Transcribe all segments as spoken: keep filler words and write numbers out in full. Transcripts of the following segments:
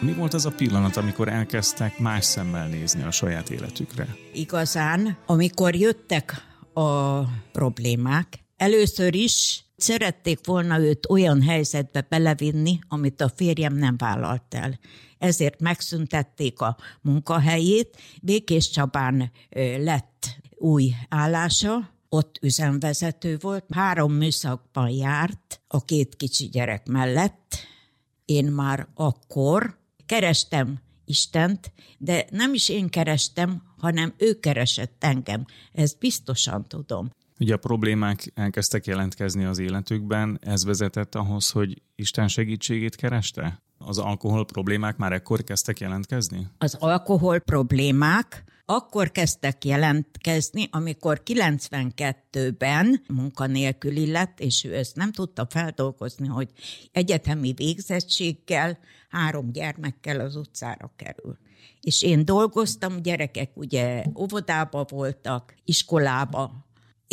Mi volt az a pillanat, amikor elkezdtek más szemmel nézni a saját életükre? Igazán, amikor jöttek a problémák, először is szerették volna őt olyan helyzetbe belevinni, amit a férjem nem vállalt el. Ezért megszüntették a munkahelyét, Békéscsabán lett új állása, ott üzemvezető volt, három műszakban járt a két kicsi gyerek mellett. Én már akkor kerestem Istent, de nem is én kerestem, hanem ő keresett engem. Ezt biztosan tudom. Ugye a problémák elkezdtek jelentkezni az életükben, ez vezetett ahhoz, hogy Isten segítségét kereste? Az alkohol problémák már ekkor kezdtek jelentkezni? Az alkohol problémák akkor kezdtek jelentkezni, amikor kilencvenkettőben munkanélküli lett, és ő ezt nem tudta feldolgozni, hogy egyetemi végzettséggel, három gyermekkel az utcára kerül. És én dolgoztam, gyerekek ugye óvodába voltak, iskolába,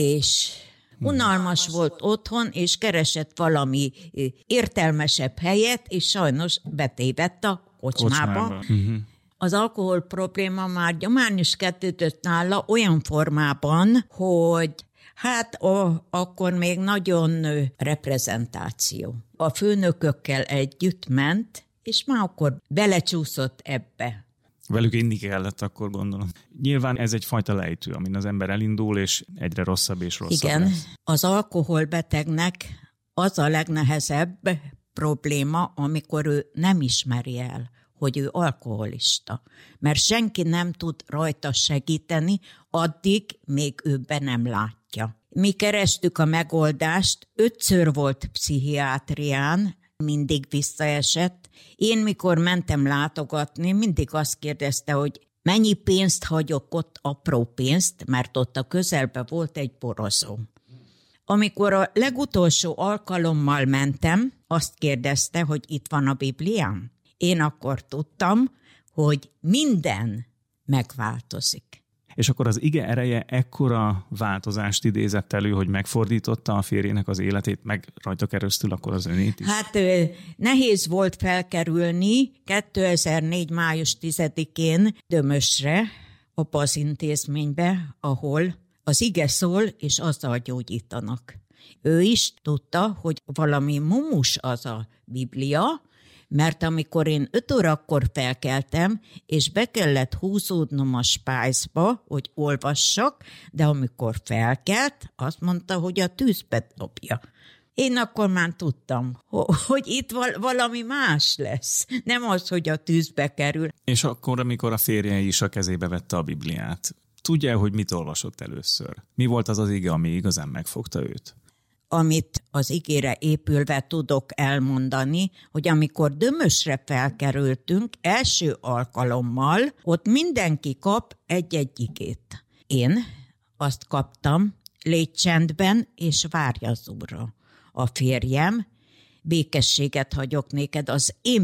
és unalmas volt otthon, és keresett valami értelmesebb helyet, és sajnos betévedt a kocsmába. kocsmába. Uh-huh. Az alkohol probléma már gyomán is kettődött nála olyan formában, hogy hát a, akkor még nagyon reprezentáció. A főnökökkel együtt ment, és már akkor belecsúszott ebbe. Velük inni kellett, akkor gondolom. Nyilván ez egyfajta lejtő, amin az ember elindul, és egyre rosszabb és rosszabb Igen, lesz. Az alkoholbetegnek az a legnehezebb probléma, amikor ő nem ismeri el, hogy ő alkoholista. Mert senki nem tud rajta segíteni, addig még ő be nem látja. Mi kerestük a megoldást, ötször volt pszichiátrián, mindig visszaesett. Én, mikor mentem látogatni, mindig azt kérdezte, hogy mennyi pénzt hagyok ott, apró pénzt, mert ott a közelben volt egy borozó. Amikor a legutolsó alkalommal mentem, azt kérdezte, hogy itt van a Bibliám. Én akkor tudtam, hogy minden megváltozik. És akkor az ige ereje ekkora változást idézett elő, hogy megfordította a férjének az életét, meg rajta keresztül akkor az önét is? Hát nehéz volt felkerülni kétezer-négy. május tizedikén Dömösre, a PAZ intézménybe, ahol az ige szól, és azzal gyógyítanak. Ő is tudta, hogy valami mumus az a Biblia, mert amikor én öt órakor felkeltem, és be kellett húzódnom a spájzba, hogy olvassak, de amikor felkelt, azt mondta, hogy a tűzbe dobja. Én akkor már tudtam, hogy itt valami más lesz, nem az, hogy a tűzbe kerül. És akkor, amikor a férje is a kezébe vette a Bibliát, tudja, hogy mit olvasott először? Mi volt az az ige, ami igazán megfogta őt? Amit az igére épülve tudok elmondani, hogy amikor Dömösre felkerültünk, első alkalommal ott mindenki kap egy-egy igét. Én azt kaptam, légy csendben és várj az Úrra. A férjem, békességet hagyok néked, az én